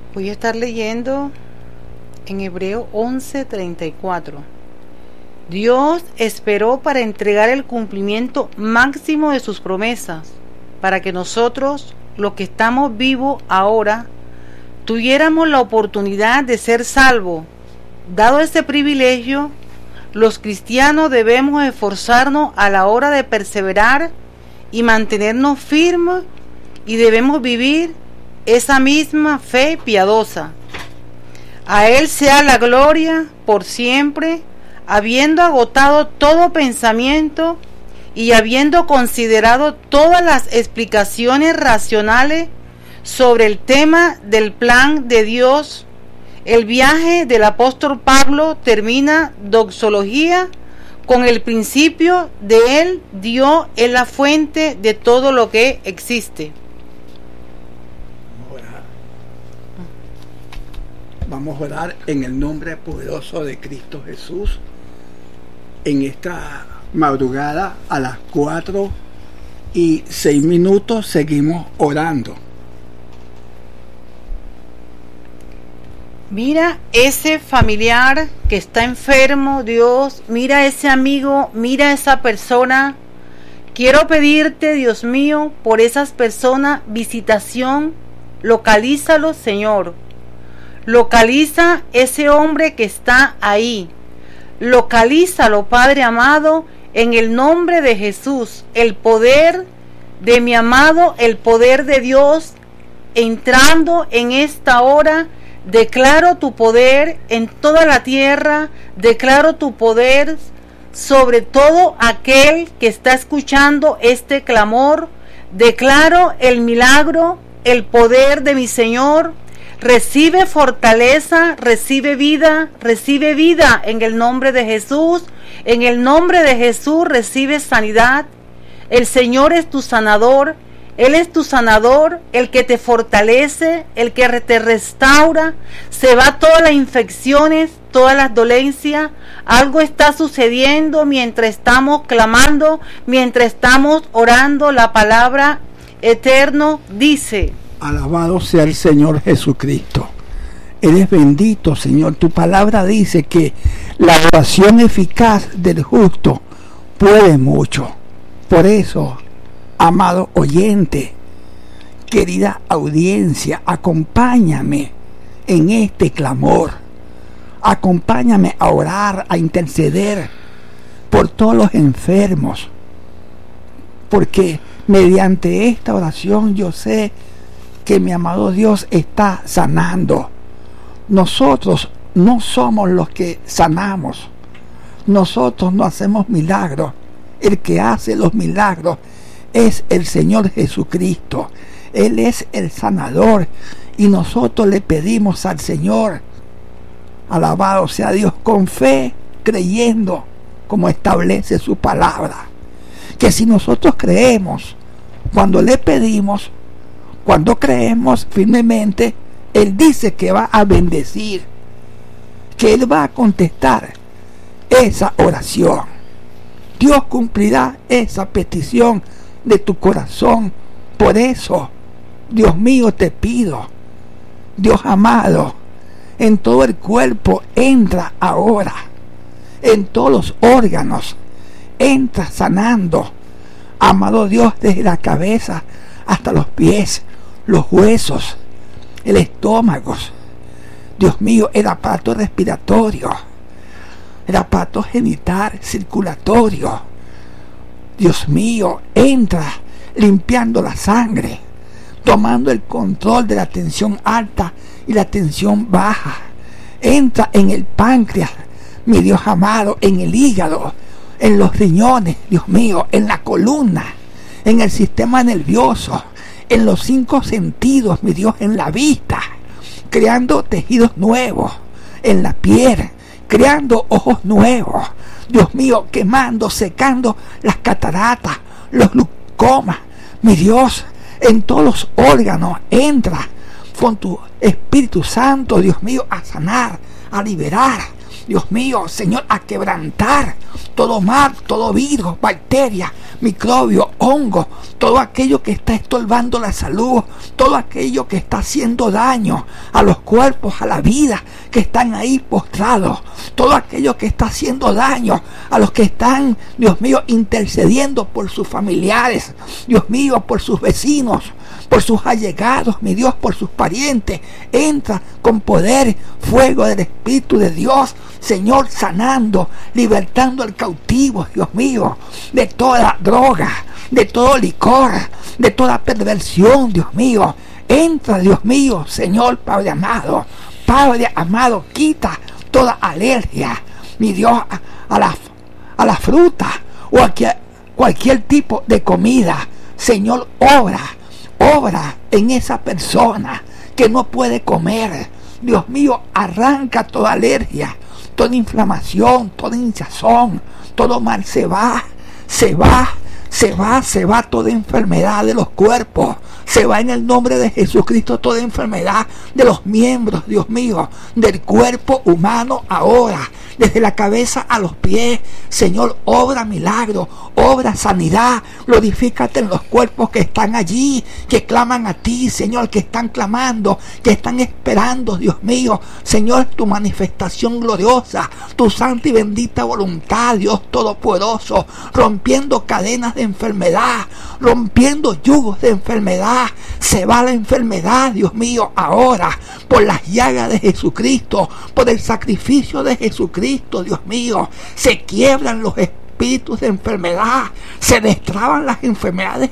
Voy a estar leyendo en Hebreo 11:34. Dios esperó para entregar el cumplimiento máximo de sus promesas, para que nosotros, los que estamos vivos ahora, tuviéramos la oportunidad de ser salvos. Dado este privilegio, los cristianos debemos esforzarnos a la hora de perseverar y mantenernos firmes, y debemos vivir esa misma fe piadosa. A Él sea la gloria por siempre, habiendo agotado todo pensamiento y habiendo considerado todas las explicaciones racionales sobre el tema del plan de Dios. El viaje del apóstol Pablo termina doxología con el principio de Él. Dios es la fuente de todo lo que existe. Vamos a orar en el nombre poderoso de Cristo Jesús. En esta madrugada a las 4:06 seguimos orando. Mira ese familiar que está enfermo, Dios. Mira ese amigo, mira esa persona. Quiero pedirte, Dios mío, por esas personas, visitación. Localízalo, Señor. Localiza ese hombre que está ahí. Localízalo, Padre amado, en el nombre de Jesús. El poder de mi amado, el poder de Dios, entrando en esta hora. Declaro tu poder en toda la tierra. Declaro tu poder sobre todo aquel que está escuchando este clamor. Declaro el milagro, el poder de mi Señor. Recibe fortaleza, recibe vida en el nombre de Jesús. En el nombre de Jesús recibe sanidad. El Señor es tu sanador. Él es tu sanador, el que te fortalece, el que te restaura. Se va todas las infecciones, todas las dolencias. Algo está sucediendo mientras estamos clamando, mientras estamos orando. La palabra eterno dice: alabado sea el Señor Jesucristo. Eres bendito, Señor. Tu palabra dice que la oración eficaz del justo puede mucho. Por eso, amado oyente, querida audiencia, acompáñame en este clamor. Acompáñame a orar, a interceder por todos los enfermos. Porque mediante esta oración yo sé que mi amado Dios está sanando. Nosotros no somos los que sanamos. Nosotros no hacemos milagros. El que hace los milagros es el Señor Jesucristo. Él es el sanador y nosotros le pedimos al Señor, alabado sea Dios, con fe, creyendo como establece su palabra, que si nosotros creemos, cuando le pedimos, cuando creemos firmemente, Él dice que va a bendecir, que Él va a contestar esa oración. Dios cumplirá esa petición de tu corazón. Por eso, Dios mío, te pido, Dios amado, en todo el cuerpo entra ahora, en todos los órganos entra sanando, amado Dios, desde la cabeza hasta los pies, los huesos, el estómago, Dios mío, el aparato respiratorio, el aparato genital, circulatorio. Dios mío, entra limpiando la sangre, tomando el control de la tensión alta y la tensión baja. Entra en el páncreas, mi Dios amado, en el hígado, en los riñones, Dios mío, en la columna, en el sistema nervioso, en los 5 sentidos, mi Dios, en la vista, creando tejidos nuevos, en la piel, creando ojos nuevos, Dios mío, quemando, secando las cataratas, los glaucomas, mi Dios, en todos los órganos, entra con tu Espíritu Santo, Dios mío, a sanar, a liberar, Dios mío, Señor, a quebrantar todo mal, todo virus, bacteria, microbio, hongo, todo aquello que está estorbando la salud, todo aquello que está haciendo daño a los cuerpos, a la vida que están ahí postrados, todo aquello que está haciendo daño a los que están, Dios mío, intercediendo por sus familiares, Dios mío, por sus vecinos, por sus allegados, mi Dios, por sus parientes. Entra con poder, fuego del Espíritu de Dios, Señor, sanando, libertando al cautivo, Dios mío, de toda droga, de todo licor, de toda perversión, Dios mío. Entra, Dios mío, Señor, Padre amado, quita toda alergia, mi Dios, a la fruta o a cualquier tipo de comida. Señor, obra en esa persona que no puede comer. Dios mío, arranca toda alergia, toda inflamación, toda hinchazón, todo mal se va toda enfermedad de los cuerpos. Se va en el nombre de Jesucristo toda enfermedad de los miembros, Dios mío, del cuerpo humano ahora, desde la cabeza a los pies. Señor, obra milagro, obra sanidad, glorifícate en los cuerpos que están allí, que claman a ti, Señor, que están clamando, que están esperando, Dios mío, Señor, tu manifestación gloriosa, tu santa y bendita voluntad, Dios Todopoderoso, rompiendo cadenas de enfermedad, rompiendo yugos de enfermedad. Se va la enfermedad, Dios mío, ahora, por las llagas de Jesucristo, por el sacrificio de Jesucristo, Dios mío. Se quiebran los espíritus de enfermedad, se destraban las enfermedades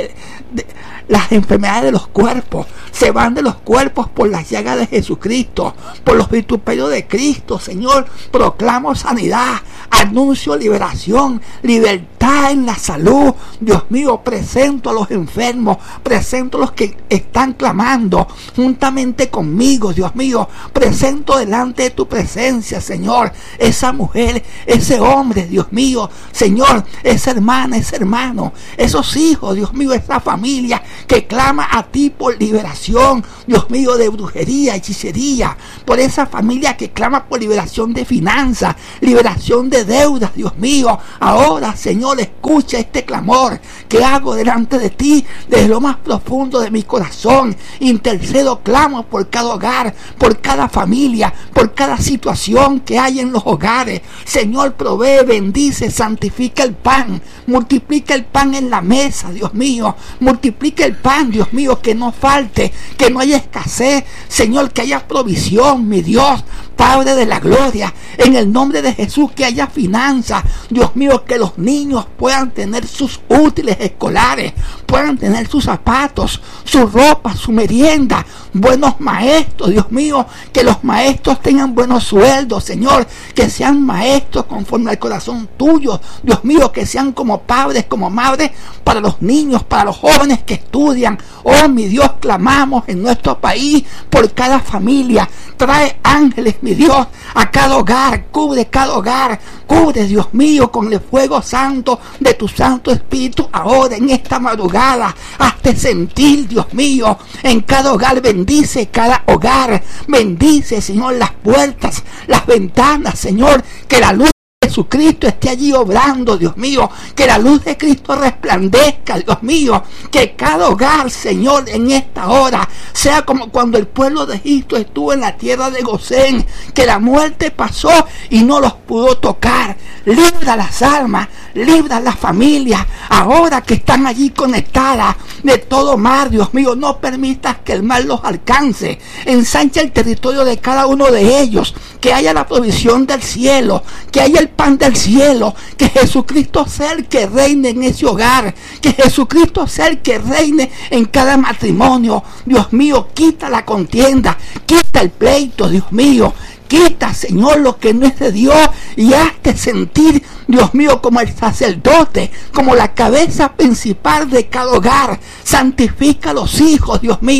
de los cuerpos, se van de los cuerpos por las llagas de Jesucristo, por los vituperios de Cristo. Señor, proclamo sanidad, anuncio liberación, libertad en la salud. Dios mío, presento a los enfermos, presento a los que están clamando juntamente conmigo. Dios mío, presento delante de tu presencia, Señor, esa mujer, ese hombre, Dios mío, Señor, esa hermana, ese hermano, esos hijos, Dios mío, esa familia que clama a ti por liberación, Dios mío, de brujería, hechicería, por esa familia que clama por liberación de finanzas, liberación de deudas, Dios mío. Ahora, Señor, escucha este clamor que hago delante de ti, desde lo más profundo de mi corazón. Intercedo, clamo por cada hogar, por cada familia, por cada situación que hay en los hogares. Señor, provee, bendice, santifica el pan, multiplica el pan en la mesa, Dios mío, multiplica el pan, Dios mío, que no falte, que no haya escasez, Señor, que haya provisión, mi Dios, Padre de la gloria, en el nombre de Jesús, que haya finanzas, Dios mío, que los niños puedan tener sus útiles escolares, puedan tener sus zapatos, su ropa, su merienda, buenos maestros, Dios mío, que los maestros tengan buenos sueldos, Señor, que sean maestros conforme al corazón tuyo, Dios mío, que sean como padres, como madres para los niños, para los jóvenes que estudian. Oh, mi Dios, clamamos en nuestro país por cada familia. Trae ángeles, mi Dios, a cada hogar, cubre cada hogar, cubre, Dios mío, con el fuego santo de tu Santo Espíritu ahora en esta madrugada. Hazte sentir, Dios mío, en cada hogar. Bendice cada hogar, bendice, Señor, las puertas, las ventanas, Señor, que la luz de Jesucristo esté allí obrando, Dios mío, que la luz de Cristo resplandezca, Dios mío, que cada hogar, Señor, en esta hora sea como cuando el pueblo de Egipto estuvo en la tierra de Gosén, que la muerte pasó y no los pudo tocar. Libra las almas, libra las familias, ahora que están allí conectadas de todo mal, Dios mío, no permitas que el mal los alcance. Ensancha el territorio de cada uno de ellos, que haya la provisión del cielo, que haya el pan del cielo, que Jesucristo sea el que reine en ese hogar, que Jesucristo sea el que reine en cada matrimonio. Dios mío, quita la contienda, quita el pleito, Dios mío. Quita, Señor, lo que no es de Dios y hazte sentir, Dios mío, como el sacerdote, como la cabeza principal de cada hogar. Santifica a los hijos, Dios mío.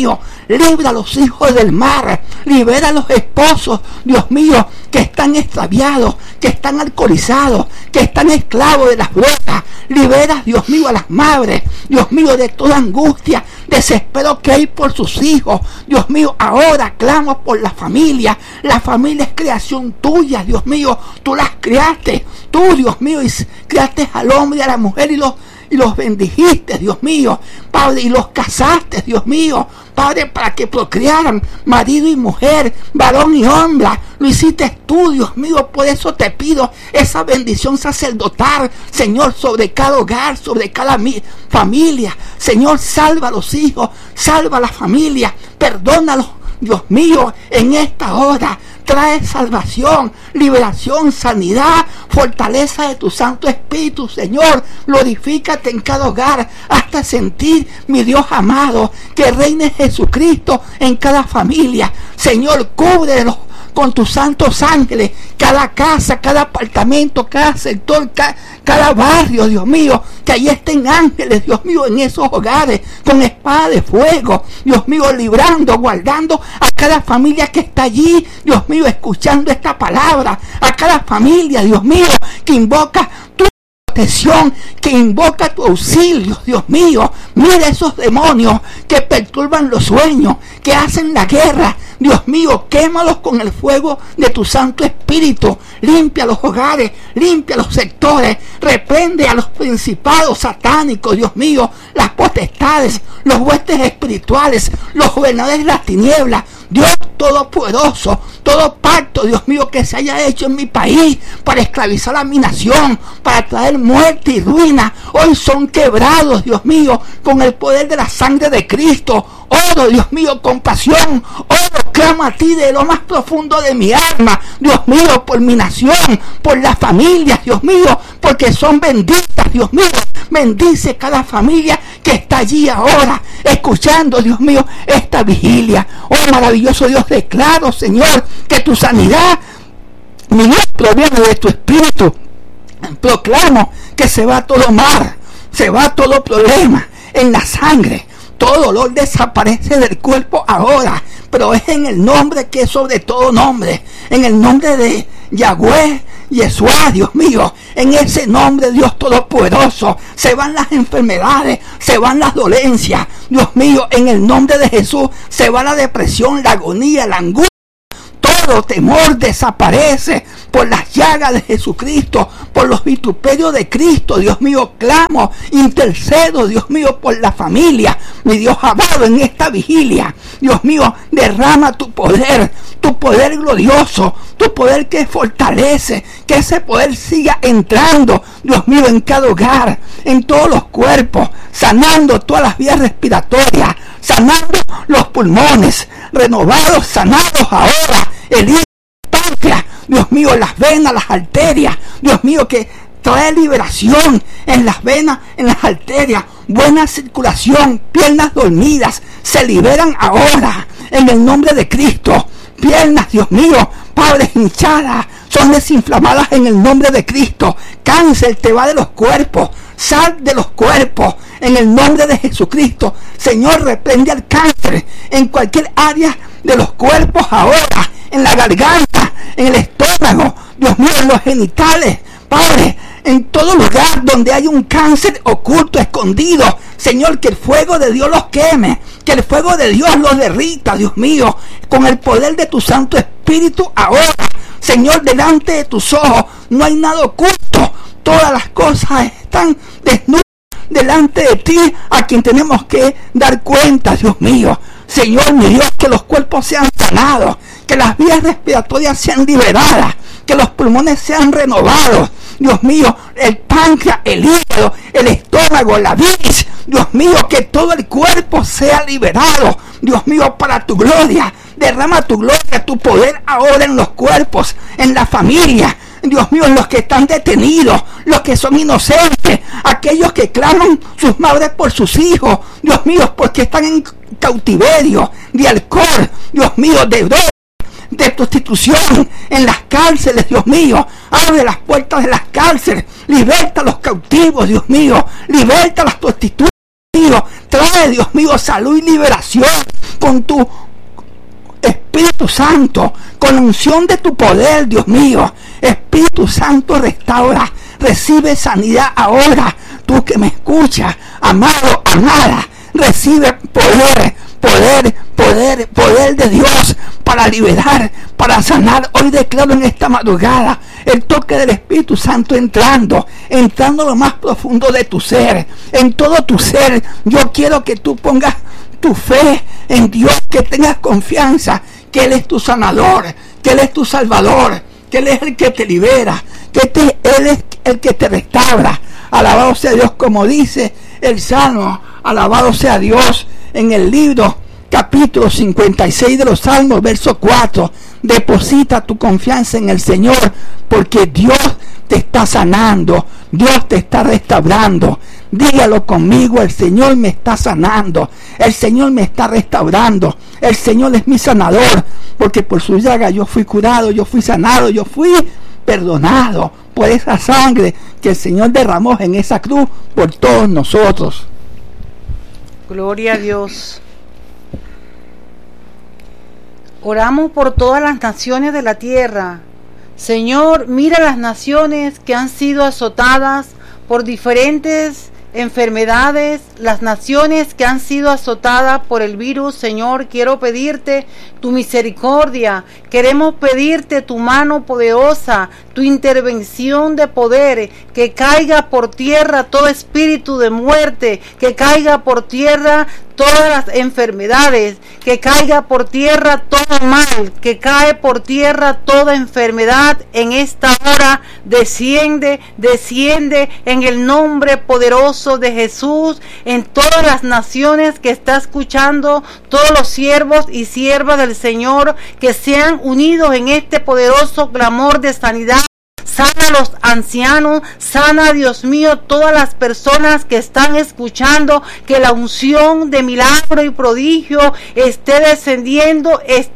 libra a los hijos del mar, libera a los esposos, Dios mío, que están extraviados, que están alcoholizados, que están esclavos de las drogas. Libera, Dios mío, a las madres, Dios mío, de toda angustia, desespero que hay por sus hijos. Dios mío, ahora clamo por la familia. La familia es creación tuya, Dios mío. Tú las creaste, tú, Dios mío, y creaste al hombre y a la mujer y los bendijiste, Dios mío, Padre, y los casaste, Dios mío, Padre, para que procrearan marido y mujer, varón y hembra. Lo hiciste tú, Dios mío. Por eso te pido esa bendición sacerdotal, Señor, sobre cada hogar, sobre cada familia. Señor, salva a los hijos, salva a la familia, perdónalos, Dios mío, en esta hora. Trae salvación, liberación, sanidad, fortaleza de tu Santo Espíritu, Señor. Glorifícate en cada hogar hasta sentir, mi Dios amado, que reine Jesucristo en cada familia. Señor, cúbrelos con tus santos ángeles, cada casa, cada apartamento, cada sector, cada barrio, Dios mío, que ahí estén ángeles, Dios mío, en esos hogares, con espada de fuego, Dios mío, librando, guardando a cada familia que está allí, Dios mío, escuchando esta palabra, a cada familia, Dios mío, que invoca tu protección, que invoca tu auxilio, Dios mío. Mira esos demonios que perturban los sueños, que hacen la guerra, Dios mío, quémalos con el fuego de tu Santo Espíritu. Limpia los hogares, limpia los sectores, reprende a los principados satánicos, Dios mío, las potestades, los huestes espirituales, los gobernadores de las tinieblas. Dios todopoderoso, todo pacto, Dios mío, que se haya hecho en mi país para esclavizar a mi nación, para traer muerte y ruina, hoy son quebrados, Dios mío, con el poder de la sangre de Cristo. Oro, Dios mío, compasión. Oro, clamo a ti de lo más profundo de mi alma, Dios mío, por mi nación, por las familias, Dios mío, porque son benditas, Dios mío. Bendice cada familia que está allí ahora, escuchando, Dios mío, esta vigilia. Oh, maravilloso Dios, declaro, Señor, que tu sanidad, mi Dios, proviene de tu Espíritu. Proclamo que se va todo mal, se va todo problema en la sangre. Todo dolor desaparece del cuerpo ahora, pero es en el nombre que es sobre todo nombre, en el nombre de Yahweh, Yeshua, Dios mío, en ese nombre, Dios todopoderoso, se van las enfermedades, se van las dolencias, Dios mío, en el nombre de Jesús, se va la depresión, la agonía, la angustia. Todo temor desaparece por las llagas de Jesucristo, por los vituperios de Cristo. Dios mío, clamo, intercedo, Dios mío, por la familia. Mi Dios amado, en esta vigilia, Dios mío, derrama tu poder glorioso, tu poder que fortalece, que ese poder siga entrando, Dios mío, en cada hogar, en todos los cuerpos, sanando todas las vías respiratorias, sanando los pulmones, renovados, sanados ahora, el hígado, la páncreas, Dios mío, las venas, las arterias, Dios mío, que trae liberación en las venas, en las arterias, buena circulación, piernas dormidas, se liberan ahora, en el nombre de Cristo. Piernas, Dios mío, Padre, hinchadas, son desinflamadas en el nombre de Cristo. Cáncer te va de los cuerpos, sal de los cuerpos, en el nombre de Jesucristo. Señor, reprende al cáncer en cualquier área de los cuerpos ahora, en la garganta, en el estómago, Dios mío, en los genitales, Padre, en todo lugar donde hay un cáncer oculto, escondido, Señor, que el fuego de Dios los queme, que el fuego de Dios los derrita, Dios mío, con el poder de tu Santo Espíritu ahora, Señor, delante de tus ojos no hay nada oculto, todas las cosas están desnudas delante de ti, a quien tenemos que dar cuenta, Dios mío. Señor, mi Dios, que los cuerpos sean sanados, que las vías respiratorias sean liberadas, que los pulmones sean renovados, Dios mío, el páncreas, el hígado, el estómago, la bilis, Dios mío, que todo el cuerpo sea liberado, Dios mío, para tu gloria. Derrama tu gloria, tu poder ahora en los cuerpos, en la familia, Dios mío, en los que están detenidos, los que son inocentes, aquellos que claman sus madres por sus hijos, Dios mío, porque están en cautiverio de alcohol, Dios mío, de droga, de prostitución, en las cárceles, Dios mío. Abre las puertas de las cárceles, liberta a los cautivos, Dios mío, liberta a las prostitutas, Dios mío. trae, Dios mío, salud y liberación con tu Espíritu Santo, con la unción de tu poder, Dios mío. Espíritu Santo, restaura, recibe sanidad ahora. Tú que me escuchas, amado, amada, recibe poder de Dios para liberar, para sanar. Hoy declaro en esta madrugada el toque del Espíritu Santo entrando en lo más profundo de tu ser, en todo tu ser. Yo quiero que tú pongas tu fe en Dios, que tengas confianza que Él es tu sanador, que Él es tu salvador, que Él es el que te libera, que Él es el que te restaura. Alabado sea Dios, como dice el Salmo, alabado sea Dios. En el libro capítulo 56 de los Salmos, verso 4, deposita tu confianza en el Señor, porque Dios te está sanando, Dios te está restaurando. Dígalo conmigo: el Señor me está sanando, el Señor me está restaurando, el Señor es mi sanador, porque por su llaga yo fui curado, yo fui sanado, yo fui perdonado por esa sangre que el Señor derramó en esa cruz por todos nosotros. Gloria a Dios. Oramos por todas las naciones de la tierra. Señor, mira las naciones que han sido azotadas por diferentes enfermedades, las naciones que han sido azotadas por el virus. Señor, quiero pedirte tu misericordia, queremos pedirte tu mano poderosa, tu intervención de poder, que caiga por tierra todo espíritu de muerte, que caiga por tierra todas las enfermedades, que caiga por tierra todo mal, que cae por tierra toda enfermedad en esta hora. Desciende en el nombre poderoso de Jesús en todas las naciones que está escuchando, todos los siervos y siervas del Señor que sean unidos en este poderoso clamor de sanidad. Sana a los ancianos, sana, Dios mío, todas las personas que están escuchando, que la unción de milagro y prodigio esté descendiendo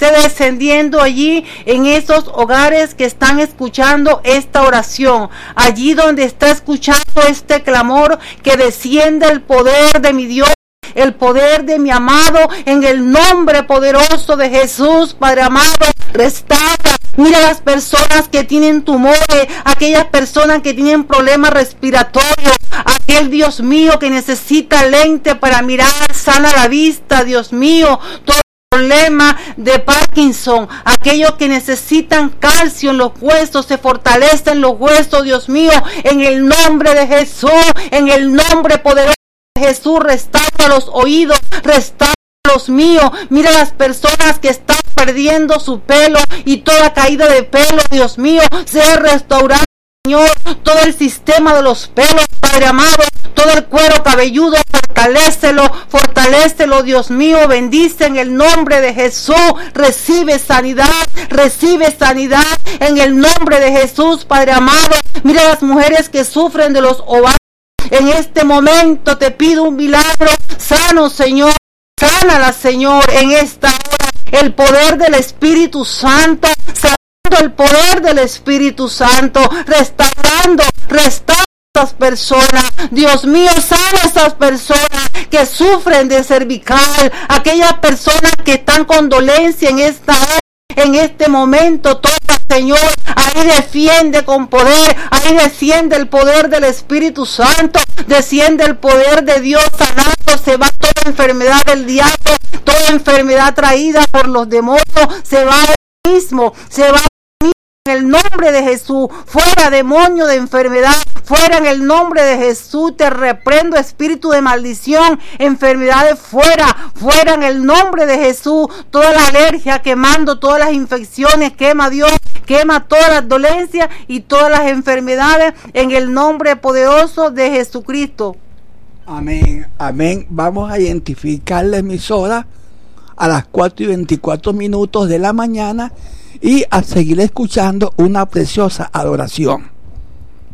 allí en esos hogares que están escuchando esta oración. Allí donde está escuchando este clamor, que descienda el poder de mi Dios, el poder de mi amado, en el nombre poderoso de Jesús. Padre amado, restaura. Mira las personas que tienen tumores, aquellas personas que tienen problemas respiratorios, aquel Dios mío que necesita lente para mirar, sana la vista, Dios mío, todo problema de Parkinson, aquellos que necesitan calcio en los huesos, se fortalecen los huesos, Dios mío, en el nombre de Jesús, en el nombre poderoso de Jesús. Restaura los oídos, restaura los míos. Mira las personas que están perdiendo su pelo y toda caída de pelo, Dios mío, sea restaurado, Señor, todo el sistema de los pelos, Padre amado, todo el cuero cabelludo, fortalécelo, Dios mío, bendice en el nombre de Jesús. Recibe sanidad en el nombre de Jesús, Padre amado. Mira las mujeres que sufren de los ovarios. En este momento te pido un milagro, sano, Señor, sánala, Señor, en esta hora. El poder del Espíritu Santo, sanando el poder del Espíritu Santo, restaurando estas personas. Dios mío, sana a esas personas que sufren de cervical, aquellas personas que están con dolencia en esta hora. En este momento, toca, Señor, ahí defiende con poder, ahí desciende el poder del Espíritu Santo, desciende el poder de Dios sanando, se va toda enfermedad del diablo, toda enfermedad traída por los demonios, se va ahí mismo, en el nombre de Jesús. Fuera, demonio de enfermedad, fuera en el nombre de Jesús. Te reprendo, espíritu de maldición, enfermedades fuera en el nombre de Jesús. Toda la alergia quemando, todas las infecciones, quema Dios, quema todas las dolencias y todas las enfermedades en el nombre poderoso de Jesucristo. Amén, amén. Vamos a identificar la emisora a las 4:24 de la mañana y a seguir escuchando una preciosa adoración.